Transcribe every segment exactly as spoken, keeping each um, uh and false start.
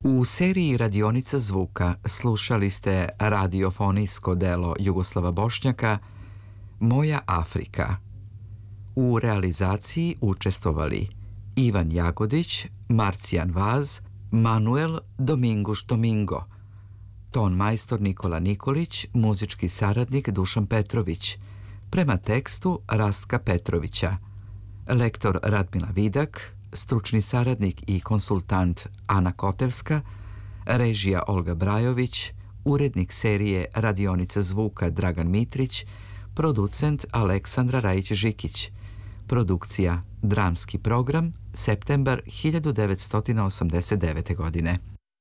U seriji Radionica zvuka slušali ste radiofonijsko delo Jugoslava Bošnjaka Moja Afrika. U realizaciji učestvovali Ivan Jagodić, Marcijan Vaz, Manuel Dominguš Domingo, ton majstor Nikola Nikolić, muzički saradnik Dušan Petrović, prema tekstu Rastka Petrovića, lektor Radmila Vidak, stručni saradnik i konsultant Ana Kotevska, režija Olga Brajović, urednik serije Radionica zvuka Dragan Mitrić, producent Aleksandra Rajić-Žikić, produkcija Dramski program, septembar hiljadu devetsto osamdeset devete. godine.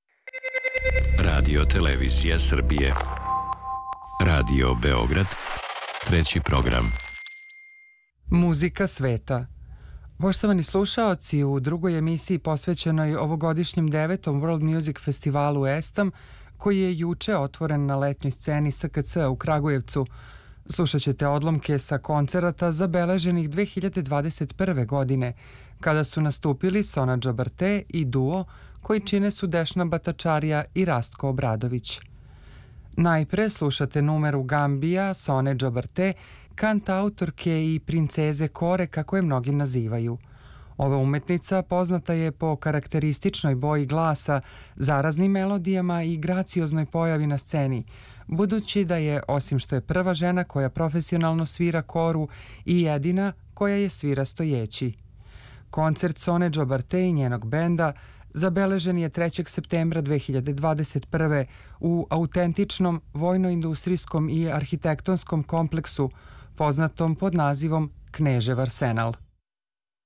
Radio Televizija Srbije. Radio Beograd. Treći program. Muzika sveta. Poštovani slušaoci, u drugoj emisiji posvećenoj ovogodišnjem devetom World Music Festivalu Estam, koji je juče otvoren na letnjoj sceni S K C u Kragujevcu, slušat ćete odlomke sa koncerata zabeleženih dve hiljade dvadeset prve. godine, kada su nastupili Sona Džabarte i duo koji čine su Dešna Batačarija i Rastko Obradović. Najpre slušate numeru Gambija Sone Džabarte, kantautorke i princeze kore, kako je mnogi nazivaju. Ova umetnica poznata je po karakterističnoj boji glasa, zaraznim melodijama i gracioznoj pojavi na sceni, budući da je, osim što je prva žena koja profesionalno svira koru, i jedina koja je svira stojeći. Koncert Sone Džabarte i njenog benda zabeležen je trećeg septembra dve hiljade dvadeset prve. u autentičnom vojno-industrijskom i arhitektonskom kompleksu poznatom pod nazivom Knežev Arsenal.